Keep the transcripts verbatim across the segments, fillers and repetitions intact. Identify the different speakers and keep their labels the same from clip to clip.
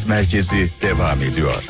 Speaker 1: Finans Merkezi devam ediyor.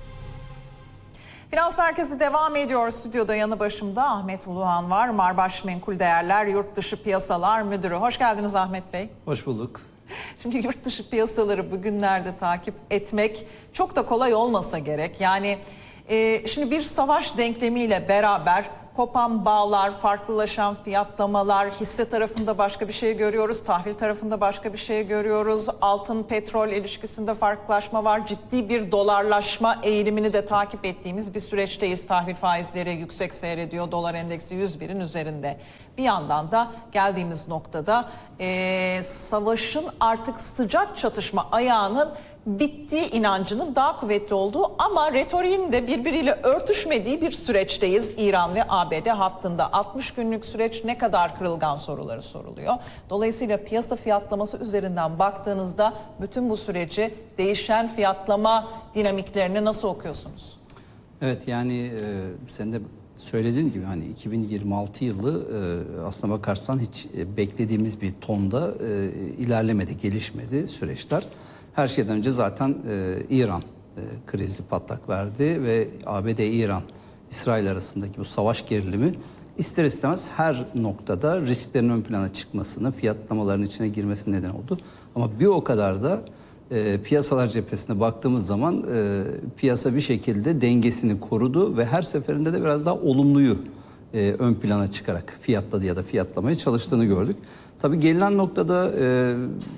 Speaker 2: Finans Merkezi devam ediyor. Stüdyoda yanı başımda Ahmet Uluhan var. Marbaş Menkul Değerler Yurt Dışı Piyasalar Müdürü. Hoş geldiniz Ahmet Bey.
Speaker 3: Hoş bulduk.
Speaker 2: Şimdi yurt dışı piyasaları bugünlerde takip etmek çok da kolay olmasa gerek. Yani e, şimdi bir savaş denklemiyle beraber kopan bağlar, farklılaşan fiyatlamalar, hisse tarafında başka bir şey görüyoruz, tahvil tarafında başka bir şey görüyoruz. Altın, petrol ilişkisinde farklılaşma var. Ciddi bir dolarlaşma eğilimini de takip ettiğimiz bir süreçteyiz. Tahvil faizleri yüksek seyrediyor, dolar endeksi yüz birin üzerinde. Bir yandan da geldiğimiz noktada e, savaşın artık sıcak çatışma ayağının bittiği inancının daha kuvvetli olduğu ama retoriğin de birbiriyle örtüşmediği bir süreçteyiz. İran ve A B D hattında altmış günlük süreç ne kadar kırılgan soruları soruluyor. Dolayısıyla piyasa fiyatlaması üzerinden baktığınızda bütün bu süreci, değişen fiyatlama dinamiklerini nasıl okuyorsunuz?
Speaker 3: Evet, yani e, sen de söylediğin gibi hani iki bin yirmi altı yılı e, aslına bakarsan hiç e, beklediğimiz bir tonda e, ilerlemedi, gelişmedi süreçler. Her şeyden önce zaten e, İran e, krizi patlak verdi ve A B D-İran, İsrail arasındaki bu savaş gerilimi ister istemez her noktada risklerin ön plana çıkmasını, fiyatlamaların içine girmesine neden oldu. Ama bir o kadar da e, piyasalar cephesine baktığımız zaman e, piyasa bir şekilde dengesini korudu ve her seferinde de biraz daha olumluyu e, ön plana çıkarak fiyatladı ya da fiyatlamaya çalıştığını gördük. Tabii gelinen noktada e,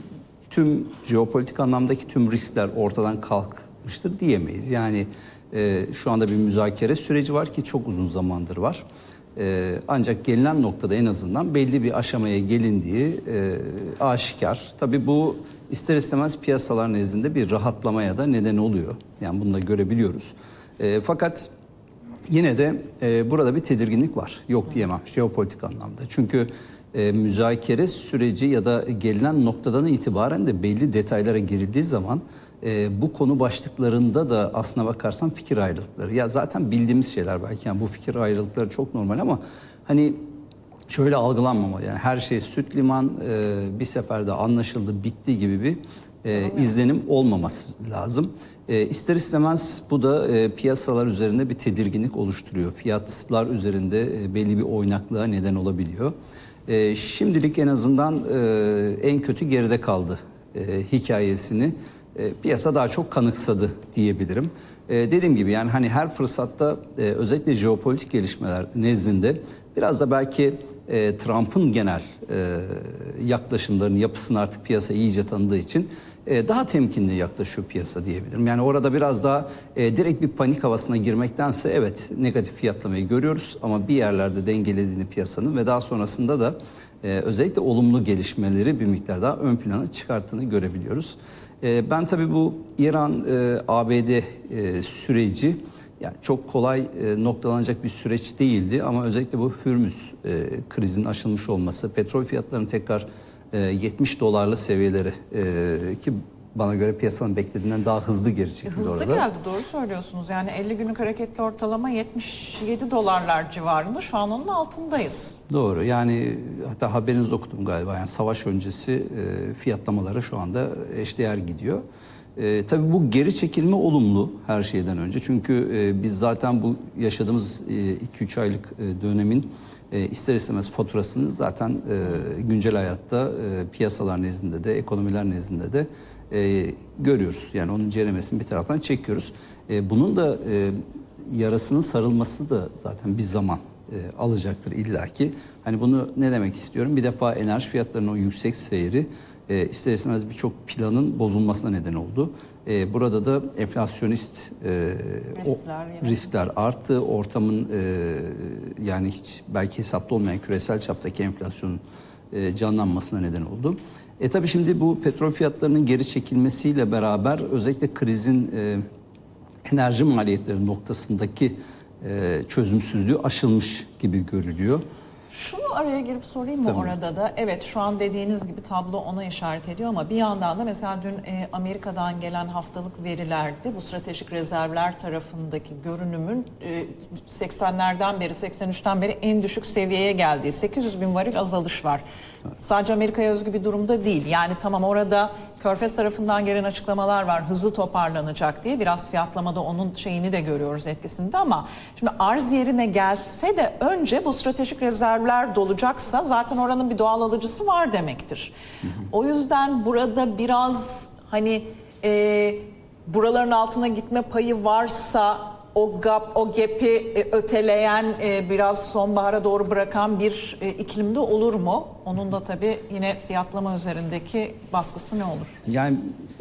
Speaker 3: tüm jeopolitik anlamdaki tüm riskler ortadan kalkmıştır diyemeyiz. Yani e, şu anda bir müzakere süreci var ki çok uzun zamandır var. E, ancak gelinen noktada en azından belli bir aşamaya gelindiği e, aşikar. Tabii bu ister istemez piyasalar nezdinde bir rahatlamaya da neden oluyor. Yani bunu da görebiliyoruz. E, fakat yine de e, burada bir tedirginlik var. Yok diyemem jeopolitik anlamda. Çünkü E, müzakere süreci ya da gelinen noktadan itibaren de belli detaylara girildiği zaman e, bu konu başlıklarında da aslına bakarsan fikir ayrılıkları. Ya zaten bildiğimiz şeyler belki, yani bu fikir ayrılıkları çok normal ama hani şöyle algılanmamalı. Yani her şey süt liman, e, bir seferde anlaşıldı, bitti gibi bir e, izlenim olmaması lazım. E, ister istemez bu da e, piyasalar üzerinde bir tedirginlik oluşturuyor. Fiyatlar üzerinde e, belli bir oynaklığa neden olabiliyor. E, şimdilik en azından e, en kötü geride kaldı e, hikayesini e, piyasa daha çok kanıksadı diyebilirim. E, dediğim gibi yani hani her fırsatta e, özellikle jeopolitik gelişmeler nezdinde biraz da belki e, Trump'ın genel e, yaklaşımlarının yapısını artık piyasa iyice tanıdığı için e, daha temkinli yaklaşıyor piyasa diyebilirim. Yani orada biraz daha e, direkt bir panik havasına girmektense evet negatif fiyatlamayı görüyoruz ama bir yerlerde dengelediğini piyasanın ve daha sonrasında da e, özellikle olumlu gelişmeleri bir miktar daha ön plana çıkarttığını görebiliyoruz. E, ben tabii bu İran-A B D e, süreci yani çok kolay e, noktalanacak bir süreç değildi ama özellikle bu Hürmüz e, krizinin aşılmış olması, petrol fiyatlarının tekrar e, yetmiş dolarlı seviyeleri e, ki bana göre piyasanın beklediğinden daha hızlı geri çekildi
Speaker 2: hızlı
Speaker 3: orada.
Speaker 2: Hızlı geldi, doğru söylüyorsunuz. Yani elli günlük hareketli ortalama yetmiş yedi dolarlar civarında, şu an onun altındayız.
Speaker 3: Doğru, yani hatta haberinizi okudum galiba, yani savaş öncesi e, fiyatlamaları şu anda eşdeğer gidiyor. E, tabii bu geri çekilme olumlu her şeyden önce. Çünkü e, biz zaten bu yaşadığımız iki üç aylık e, dönemin e, ister istemez faturasını zaten e, güncel hayatta e, piyasalar nezdinde de ekonomiler nezdinde de e, görüyoruz. Yani onun ceremesini bir taraftan çekiyoruz. E, bunun da e, yarasının sarılması da zaten bir zaman e, alacaktır illaki. Hani bunu ne demek istiyorum? Bir defa enerji fiyatlarının o yüksek seyri E, ister istemez birçok planın bozulmasına neden oldu. E, burada da enflasyonist e, riskler, o, riskler arttı. Ortamın e, yani hiç belki hesapta olmayan küresel çaptaki enflasyonun e, canlanmasına neden oldu. E tabii şimdi bu petrol fiyatlarının geri çekilmesiyle beraber özellikle krizin e, enerji maliyetleri noktasındaki e, çözümsüzlüğü aşılmış gibi görülüyor.
Speaker 2: Şunu araya girip sorayım mı? Tabii. Orada da evet, şu an dediğiniz gibi tablo ona işaret ediyor ama bir yandan da mesela dün e, Amerika'dan gelen haftalık verilerde bu stratejik rezervler tarafındaki görünümün e, seksenlerden beri, seksen üçten beri en düşük seviyeye geldiği, sekiz yüz bin varil azalış var. Evet. Sadece Amerika'ya özgü bir durumda değil. Yani tamam, orada Körfez tarafından gelen açıklamalar var, hızlı toparlanacak diye. Biraz fiyatlamada onun şeyini de görüyoruz, etkisinde, ama şimdi arz yerine gelse de önce bu stratejik rezervler dolacaksa zaten oranın bir doğal alıcısı var demektir. Hı hı. O yüzden burada biraz hani e, buraların altına gitme payı varsa o gap, o gap'i e, öteleyen, e, biraz sonbahara doğru bırakan bir e, iklimde olur mu? Onun da tabii yine fiyatlama üzerindeki baskısı ne olur?
Speaker 3: Yani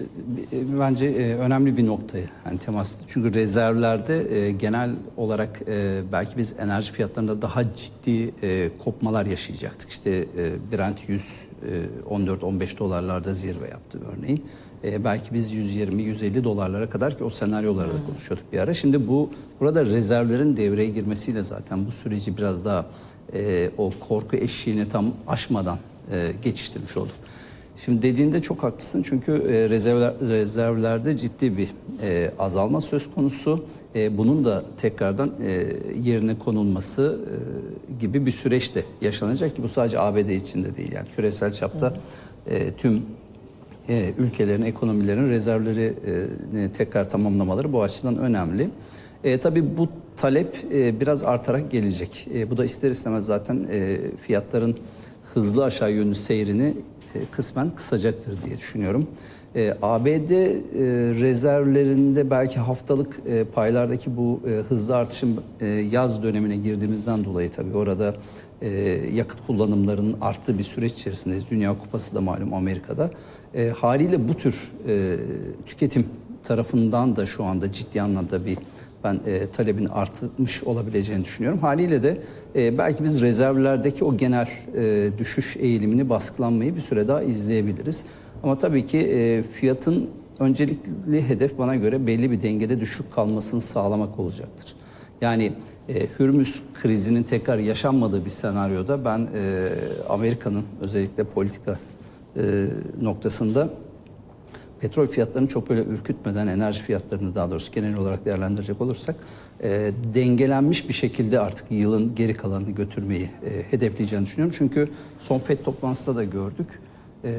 Speaker 3: e, bence e, önemli bir noktayı yani temas. Çünkü rezervlerde e, genel olarak e, belki biz enerji fiyatlarında daha ciddi e, kopmalar yaşayacaktık. İşte e, Brent yüz on dört on beş dolarlarda zirve yaptı örneğin. E, belki biz yüz yirmi yüz elli dolarlara kadar, ki o senaryoları da konuşuyorduk bir ara. Şimdi bu burada rezervlerin devreye girmesiyle zaten bu süreci biraz daha e, o korku eşiğini tam aşmadan e, geçiştirmiş olduk. Şimdi dediğinde çok haklısın, çünkü e, rezervler, rezervlerde ciddi bir e, azalma söz konusu. E, bunun da tekrardan e, yerine konulması e, gibi bir süreç de yaşanacak ki bu sadece A B D içinde değil, yani küresel çapta e, tüm e, ülkelerin, ekonomilerin rezervlerini tekrar tamamlamaları bu açıdan önemli. E, tabii bu talep e, biraz artarak gelecek. E, bu da ister istemez zaten e, fiyatların hızlı aşağı yönlü seyrini e, kısmen kısacaktır diye düşünüyorum. E, A B D e, rezervlerinde belki haftalık e, paylardaki bu e, hızlı artışın e, yaz dönemine girdiğimizden dolayı tabii orada e, yakıt kullanımlarının arttığı bir süreç içerisindeyiz. Dünya Kupası da malum Amerika'da. E, haliyle bu tür e, tüketim tarafından da şu anda ciddi anlamda bir ben e, talebin artmış olabileceğini düşünüyorum. Haliyle de e, belki biz rezervlerdeki o genel e, düşüş eğilimini, baskılanmayı bir süre daha izleyebiliriz. Ama tabii ki e, fiyatın öncelikli hedef bana göre belli bir dengede düşük kalmasını sağlamak olacaktır. Yani e, Hürmüz krizinin tekrar yaşanmadığı bir senaryoda ben e, Amerika'nın özellikle politika e, noktasında petrol fiyatlarını çok böyle ürkütmeden, enerji fiyatlarını daha doğrusu genel olarak değerlendirecek olursak e, dengelenmiş bir şekilde artık yılın geri kalanını götürmeyi e, hedefleyeceğini düşünüyorum. Çünkü son FED toplantısında da gördük. E,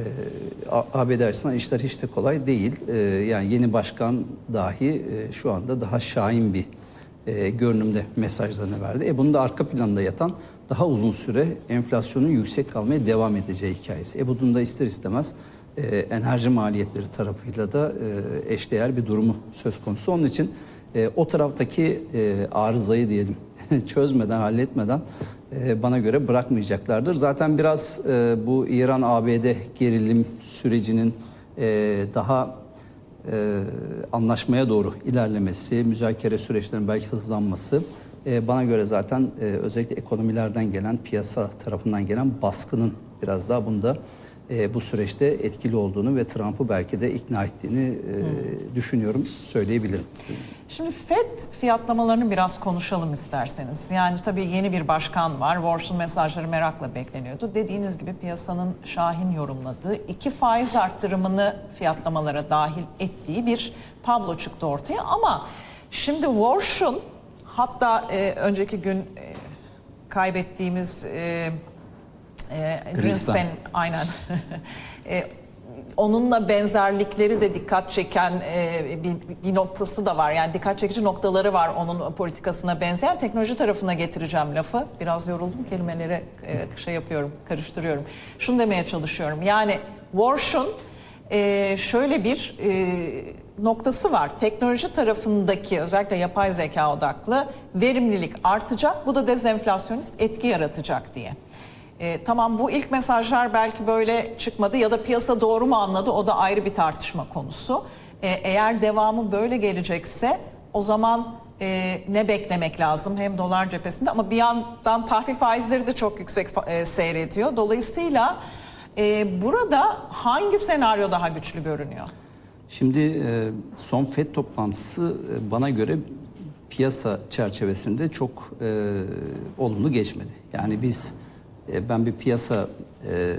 Speaker 3: A B D açısından işler hiç de kolay değil. E, yani yeni başkan dahi e, şu anda daha şahin bir e, görünümde mesajlarını verdi. E, bunun da arka planda yatan daha uzun süre enflasyonun yüksek kalmaya devam edeceği hikayesi. E, bunun da ister istemez e, enerji maliyetleri tarafıyla da e, eşdeğer bir durumu söz konusu. Onun için e, o taraftaki e, arızayı diyelim çözmeden, halletmeden e, bana göre bırakmayacaklardır. Zaten biraz e, bu İran-A B D gerilim sürecinin e, daha e, anlaşmaya doğru ilerlemesi, müzakere süreçlerinin belki hızlanması e, bana göre zaten e, özellikle ekonomilerden gelen, piyasa tarafından gelen baskının biraz daha bunda e, bu süreçte etkili olduğunu ve Trump'ı belki de ikna ettiğini e, hmm. düşünüyorum, söyleyebilirim.
Speaker 2: Şimdi FED fiyatlamalarını biraz konuşalım isterseniz. Yani tabii yeni bir başkan var. Warsh'un mesajları merakla bekleniyordu. Dediğiniz gibi piyasanın şahin yorumladığı iki faiz arttırımını fiyatlamalara dahil ettiği bir tablo çıktı ortaya. Ama şimdi Warsh'un hatta e, önceki gün e, kaybettiğimiz e, e, Greenspan aynen e, onunla benzerlikleri de dikkat çeken e, bir, bir noktası da var. Yani dikkat çekici noktaları var onun politikasına benzeyen. Teknoloji tarafına getireceğim lafı. Biraz yoruldum, kelimeleri e, şey yapıyorum, karıştırıyorum. Şunu demeye çalışıyorum. Yani Warsh'un e, şöyle bir e, noktası var. Teknoloji tarafındaki özellikle yapay zeka odaklı verimlilik artacak. Bu da dezenflasyonist etki yaratacak diye. E, tamam, bu ilk mesajlar belki böyle çıkmadı ya da piyasa doğru mu anladı, o da ayrı bir tartışma konusu. E, eğer devamı böyle gelecekse o zaman e, ne beklemek lazım hem dolar cephesinde, ama bir yandan tahvil faizleri de çok yüksek e, seyrediyor. Dolayısıyla e, burada hangi senaryo daha güçlü görünüyor?
Speaker 3: Şimdi e, son FED toplantısı e, bana göre piyasa çerçevesinde çok e, olumlu geçmedi. Yani biz ben bir piyasa e,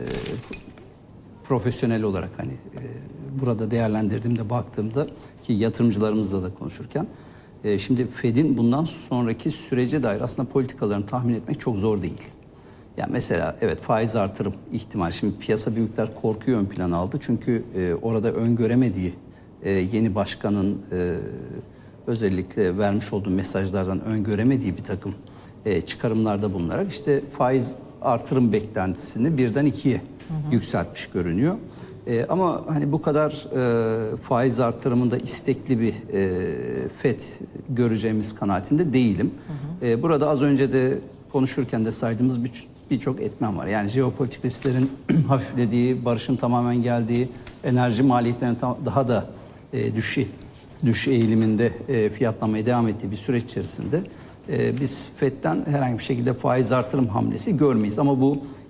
Speaker 3: profesyonel olarak hani e, burada değerlendirdiğimde, baktığımda ki yatırımcılarımızla da konuşurken e, şimdi Fed'in bundan sonraki sürece dair aslında politikalarını tahmin etmek çok zor değil. Yani mesela evet faiz artırım ihtimali. Şimdi piyasa bir miktar korkuyu ön plana aldı. Çünkü e, orada öngöremediği e, yeni başkanın e, özellikle vermiş olduğu mesajlardan öngöremediği bir takım e, çıkarımlarda bulunarak işte faiz artırım beklentisini birden ikiye hı hı. yükseltmiş görünüyor. E, ama hani bu kadar e, faiz artırımında istekli bir e, F E D göreceğimiz kanaatinde değilim. Hı hı. E, burada az önce de konuşurken de saydığımız bir birçok etmen var. Yani jeopolitik risklerin hafiflediği, barışın tamamen geldiği, enerji maliyetlerinin daha da e, düşüş, düşüş eğiliminde e, fiyatlamaya devam ettiği bir süreç içerisinde e, biz F E D'den herhangi bir şekilde faiz artırım hamlesi görmeyiz. Ama bu